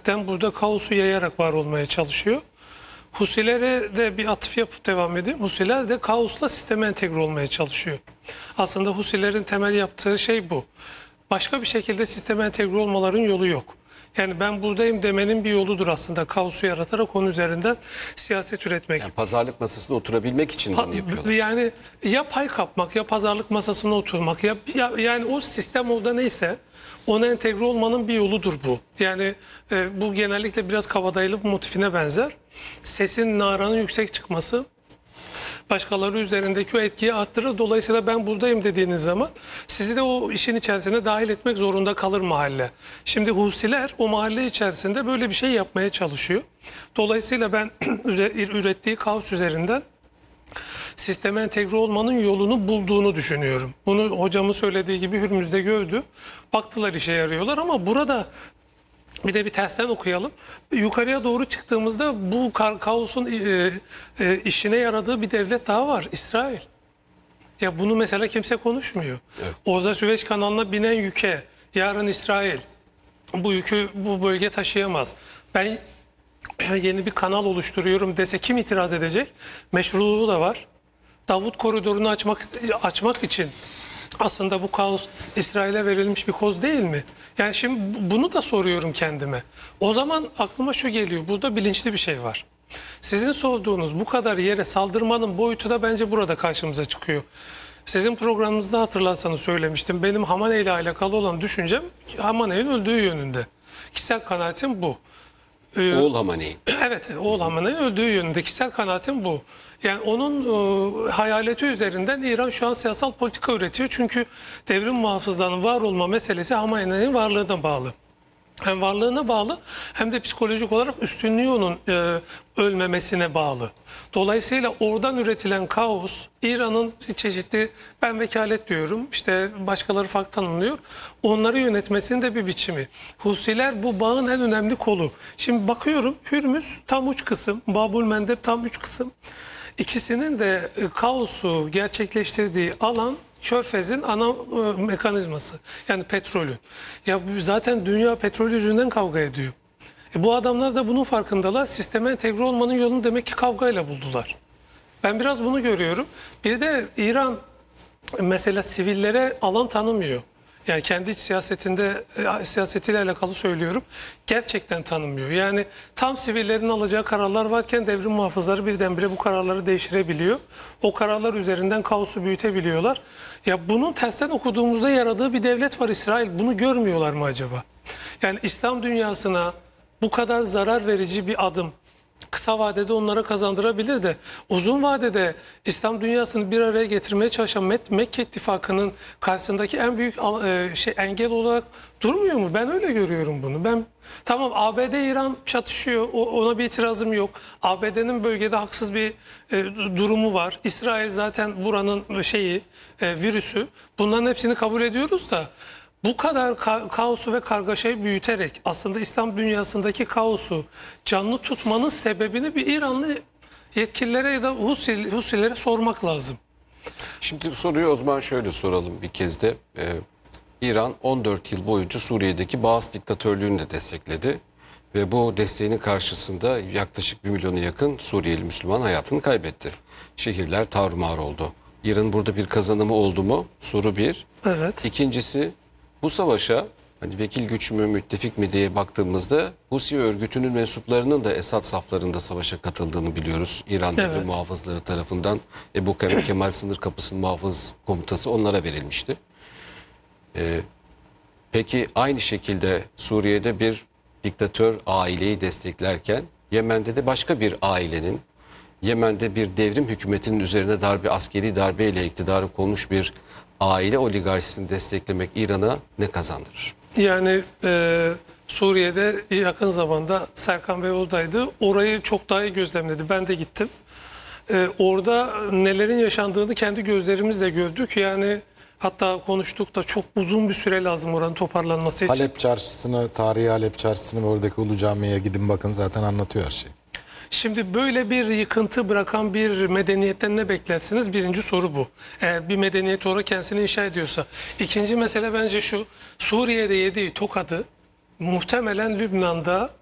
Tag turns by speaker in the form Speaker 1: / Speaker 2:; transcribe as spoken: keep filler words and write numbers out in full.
Speaker 1: gerçekten burada kaosu yayarak var olmaya çalışıyor. Husilere de bir atıf yapıp devam edeyim. Husiler de kaosla sisteme entegre olmaya çalışıyor. Aslında Husilerin temel yaptığı şey bu. Başka bir şekilde sisteme entegre olmaların yolu yok. Yani ben buradayım demenin bir yoludur aslında. Kaosu yaratarak onun üzerinden siyaset üretmek.
Speaker 2: Yani pazarlık masasına oturabilmek için bunu yapıyorlar.
Speaker 1: Yani ya pay kapmak, ya pazarlık masasına oturmak, ya, ya yani o sistem orada neyse ona entegre olmanın bir yoludur bu. Yani e, bu genellikle biraz kabadayılık motifine benzer. Sesin, naranın yüksek çıkması başkaları üzerindeki o etkiyi arttırır. Dolayısıyla ben buradayım dediğiniz zaman sizi de o işin içerisine dahil etmek zorunda kalır mahalle. Şimdi Husiler o mahalle içerisinde böyle bir şey yapmaya çalışıyor. Dolayısıyla ben ürettiği kaos üzerinden sisteme entegre olmanın yolunu bulduğunu düşünüyorum. Bunu hocamın söylediği gibi Hürmüz'de gördü. Baktılar işe yarıyorlar ama burada bir de bir tersten okuyalım. Yukarıya doğru çıktığımızda bu ka kaosun e, e, işine yaradığı bir devlet daha var. İsrail. Ya bunu mesela kimse konuşmuyor. Evet. Orada Süveyş kanalına binen yüke yarın İsrail bu yükü bu bölge taşıyamaz. Ben yeni bir kanal oluşturuyorum dese kim itiraz edecek? Meşruluğu da var. Davut koridorunu açmak açmak için aslında bu kaos İsrail'e verilmiş bir koz değil mi? Yani şimdi bunu da soruyorum kendime. O zaman aklıma şu geliyor. Burada bilinçli bir şey var. Sizin sorduğunuz bu kadar yere saldırmanın boyutu da bence burada karşımıza çıkıyor. Sizin programınızda hatırlarsanız söylemiştim. Benim Hamaney ile alakalı olan düşüncem Hamaney'in öldüğü yönünde. Kişisel kanaatim bu.
Speaker 2: Ee, Oğul Hamaney.
Speaker 1: Evet, Oğul Hamaney'in öldüğü yönünde kişisel kanaatim bu. Yani onun e, hayaleti üzerinden İran şu an siyasal politika üretiyor. Çünkü devrim muhafızlarının var olma meselesi Hamaney'in varlığına bağlı. Hem varlığına bağlı hem de psikolojik olarak üstünlüğü onun e, ölmemesine bağlı. Dolayısıyla oradan üretilen kaos İran'ın çeşitli, ben vekalet diyorum, işte başkaları farklı tanımlıyor. Onları yönetmesinin de bir biçimi. Husiler bu bağın en önemli kolu. Şimdi bakıyorum Hürmüz tam uç kısım, Babul Mendeb tam uç kısım. İkisinin de e, kaosu gerçekleştirdiği alan Körfez'in ana e, mekanizması. Yani petrolün. Ya zaten dünya petrol yüzünden kavga ediyor. E, bu adamlar da bunun farkındalar. Sisteme entegre olmanın yolunu demek ki kavgayla buldular. Ben biraz bunu görüyorum. Bir de İran mesela sivillere alan tanımıyor. Yani kendi iç siyasetinde e, siyasetiyle alakalı söylüyorum. Gerçekten tanımıyor. Yani tam sivillerin alacağı kararlar varken devrim muhafızları birdenbire bu kararları değiştirebiliyor. O kararlar üzerinden kaosu büyütebiliyorlar. Ya bunun tersten okuduğumuzda yaradığı bir devlet var İsrail. Bunu görmüyorlar mı acaba? Yani İslam dünyasına bu kadar zarar verici bir adım kısa vadede onlara kazandırabilir de uzun vadede İslam dünyasını bir araya getirmeye çalışan Mekke İttifakı'nın karşısındaki en büyük şey engel olarak durmuyor mu? Ben öyle görüyorum bunu. Ben tamam A B D-İran çatışıyor. Ona bir itirazım yok. A B D'nin bölgede haksız bir e, durumu var. İsrail zaten buranın şeyi e, virüsü. Bunların hepsini kabul ediyoruz da bu kadar ka kaosu ve kargaşayı büyüterek aslında İslam dünyasındaki kaosu canlı tutmanın sebebini bir İranlı yetkililere ya da Husi, Husilere sormak lazım.
Speaker 2: Şimdi soruyu o zaman şöyle soralım bir kez de. Ee, İran on dört yıl boyunca Suriye'deki Baas diktatörlüğünü de destekledi. Ve bu desteğinin karşısında yaklaşık bir milyona yakın Suriyeli Müslüman hayatını kaybetti. Şehirler tarumar oldu. İran'ın burada bir kazanımı oldu mu? Soru bir.
Speaker 1: Evet.
Speaker 2: İkincisi, bu savaşa hani vekil güç mü müttefik mi diye baktığımızda Husi örgütünün mensuplarının da Esad saflarında savaşa katıldığını biliyoruz. İran devrim
Speaker 1: evet. muhafızları
Speaker 2: tarafından Ebu Kemal sınır kapısının muhafız komutası onlara verilmişti. Ee, peki aynı şekilde Suriye'de bir diktatör aileyi desteklerken Yemen'de de başka bir ailenin, Yemen'de bir devrim hükümetinin üzerine darbe, askeri darbeyle iktidara konmuş bir aile oligarşisini desteklemek İran'a ne kazandırır?
Speaker 1: Yani e, Suriye'de yakın zamanda Serkan Bey oradaydı. Orayı çok daha iyi gözlemledi. Ben de gittim. E, orada nelerin yaşandığını kendi gözlerimizle gördük. Yani hatta konuştuk da çok uzun bir süre lazım oranın toparlanması için.
Speaker 3: Halep Çarşısı'nı, tarihi Halep Çarşısı'nı ve oradaki Ulu Cami'ye gidin bakın zaten anlatıyor her şeyi.
Speaker 1: Şimdi böyle bir yıkıntı bırakan bir medeniyetten ne beklersiniz? Birinci soru bu. Eğer bir medeniyet olarak kendisini inşa ediyorsa. İkinci mesele bence şu. Suriye'de yediği tokadı muhtemelen Lübnan'da